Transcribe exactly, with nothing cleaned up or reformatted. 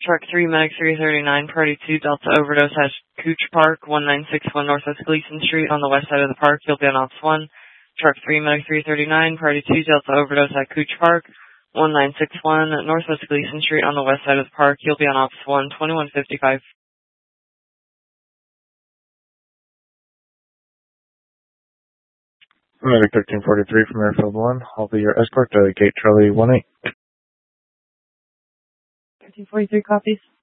Truck three, Medic three thirty-nine, Party two, Delta Overdose at Cooch Park, one nine six one Northwest Gleason Street on the west side of the park. You'll be on Ops one. Truck three, Medic three thirty-nine, Party two, Delta Overdose at Cooch Park, one nine six one Northwest Gleason Street on the west side of the park. You'll be on Ops one, twenty-one fifty-five. Medic thirteen forty-three from Airfield one. I'll be your escort to Gate Charlie one eight. thirteen forty-three copies.